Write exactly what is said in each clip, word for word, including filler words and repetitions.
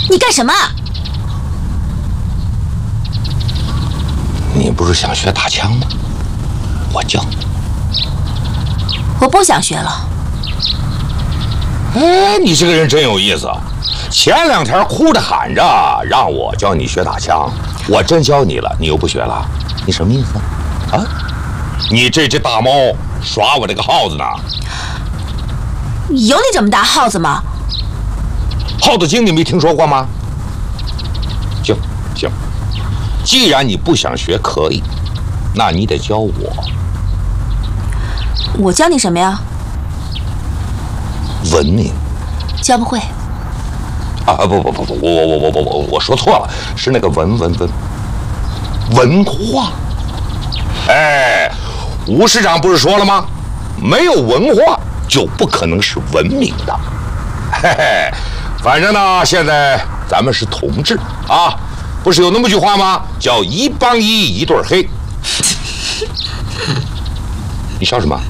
你干什么？ 你不是想学打枪吗？我教你。 我不想学了。 哎，你这个人真有意思。前两天哭着喊着让我教你学打枪，我真教你了，你又不学了，你什么意思啊？你这只大猫耍我这个耗子呢？ 有你这么大耗子吗？ 耗子精你没听说过吗？行行，既然你不想学，可以，那你得教我。 我教你什么呀？ 文明。 教不会。 啊不不不不，我我我我我我我说错了，是那个文文文文化。哎，吴市长不是说了吗？没有文化就不可能是文明的。嘿嘿，反正呢，现在咱们是同志啊，不是有那么句话吗？叫一帮一，一对黑。你笑什么？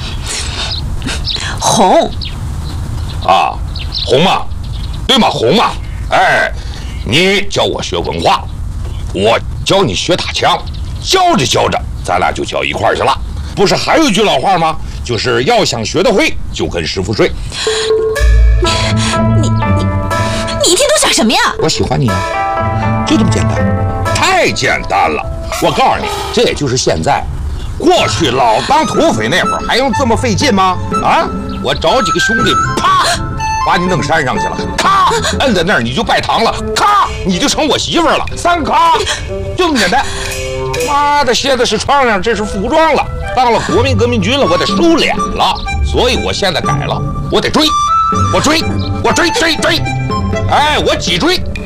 红。 啊，红嘛，对嘛，红嘛。哎，你教我学文化，我教你学打枪，教着教着，咱俩就教一块儿去了。不是还有一句老话吗？就是要想学得会，就跟师傅睡。 你你你一天都想什么呀？ 我喜欢你啊，就这么简单，太简单了。我告诉你，这也就是现在。过去老当土匪那会儿还用这么费劲吗？啊，我找几个兄弟，啪，把你弄山上去了，咔，摁在那儿你就拜堂了，咔，你就成我媳妇儿了，三咔，就这么简单。妈的，现在是穿上这是服装了，当了国民革命军了，我得收敛了，所以我现在改了，我得追，我追，我追追追，哎，我脊椎。